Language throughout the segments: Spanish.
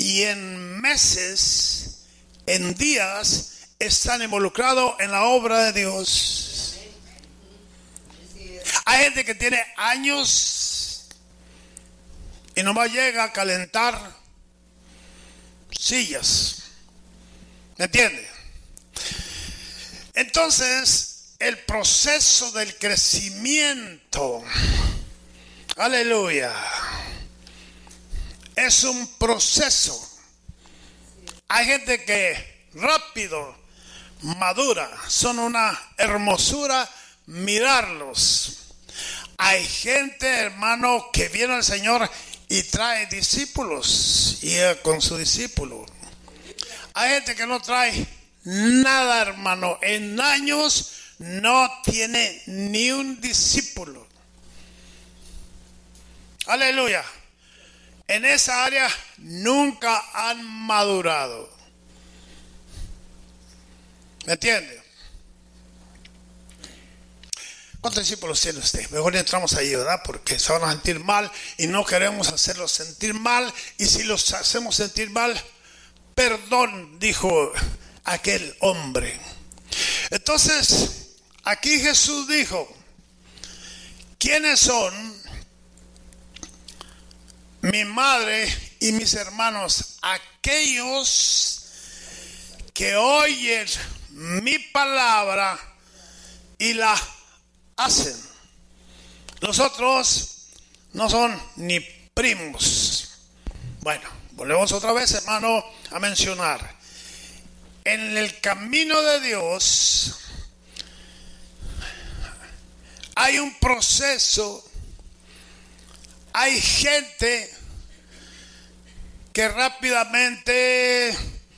y en meses, en días, están involucrados en la obra de Dios. Hay gente que tiene años y nomás llega a calentar sillas. ¿Me entiende? Entonces, el proceso del crecimiento, aleluya, es un proceso. Hay gente que rápido madura, son una hermosura mirarlos. Hay gente, hermano, que viene al Señor y trae discípulos y con su discípulo. Hay gente que no trae nada, hermano, en años no tiene ni un discípulo. Aleluya. En esa área nunca han madurado. ¿Me entiende? ¿Cuántos discípulos tiene usted? Mejor entramos ahí, ¿verdad? Porque se van a sentir mal y no queremos hacerlos sentir mal. Y si los hacemos sentir mal, perdón, dijo aquel hombre. Entonces, aquí Jesús dijo, ¿quiénes son mi madre y mis hermanos? Aquellos que oyen mi palabra y la hacen. Los otros no son ni primos. Bueno, volvemos otra vez, hermano, a mencionar. En el camino de Dios hay un proceso. Hay gente que rápidamente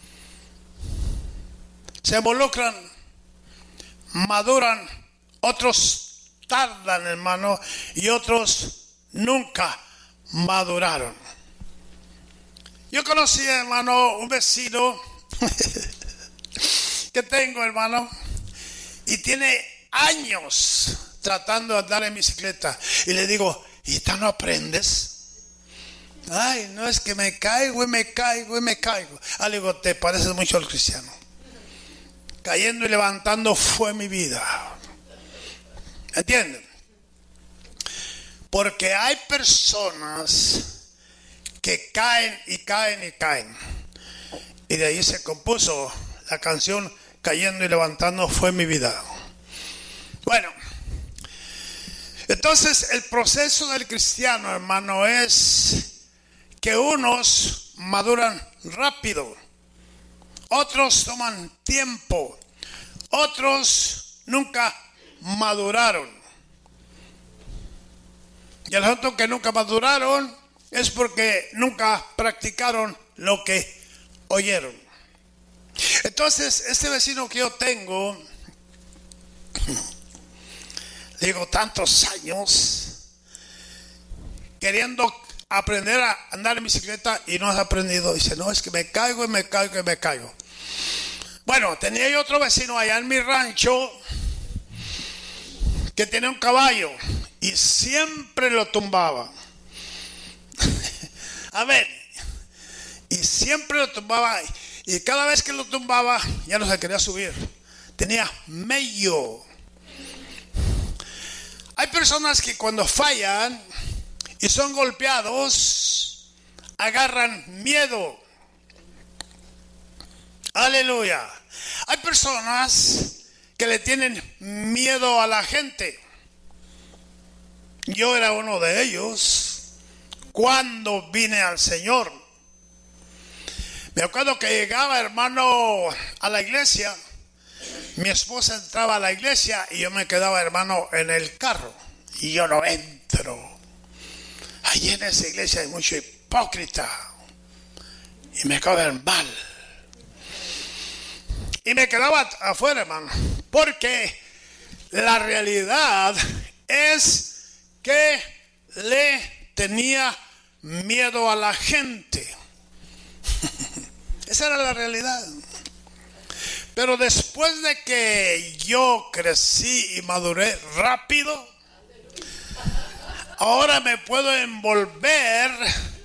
se involucran, maduran, otros tardan, hermano, y otros nunca maduraron. Yo conocí, hermano, un vecino que tengo, hermano, y tiene años tratando de andar en bicicleta. Y le digo, ¿y tú no aprendes? Ay, no, es que me caigo y me caigo y me caigo. Ah, le digo, te pareces mucho al cristiano. Cayendo y levantando fue mi vida. ¿Entienden? Porque hay personas que caen y caen y caen. Y de ahí se compuso la canción Cayendo y levantando fue mi vida. Bueno, entonces el proceso del cristiano, hermano, es que unos maduran rápido, otros toman tiempo, otros nunca maduraron. Y el asunto que nunca maduraron es porque nunca practicaron lo que oyeron. Entonces, este vecino que yo tengo, digo, tantos años queriendo aprender a andar en bicicleta y no has aprendido. Dice, no, es que me caigo y me caigo y me caigo. Bueno, tenía yo otro vecino allá en mi rancho que tenía un caballo y siempre lo tumbaba. A ver, y siempre lo tumbaba, y cada vez que lo tumbaba ya no se quería subir. Tenía mello. Hay personas que cuando fallan y son golpeados, agarran miedo. Aleluya. Hay personas que le tienen miedo a la gente. Yo era uno de ellos cuando vine al Señor. Me acuerdo que llegaba, hermano, a la iglesia. Mi esposa entraba a la iglesia y yo me quedaba, hermano, en el carro. Y yo no entro. Allí en esa iglesia hay mucho hipócrita. Y me caen mal. Y me quedaba afuera, hermano. Porque la realidad es que le tenía miedo a la gente. Esa era la realidad. Pero después de que yo crecí y maduré rápido, ahora me puedo envolver